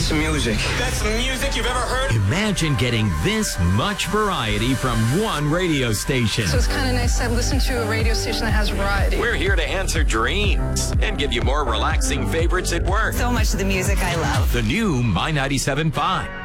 some music. That's music you've ever heard? Imagine getting this much variety from one radio station. So it's kind of nice to listen to a radio station that has variety. We're here to answer dreams and give you more relaxing favorites at work. So much of the music I love. The new My 97.5.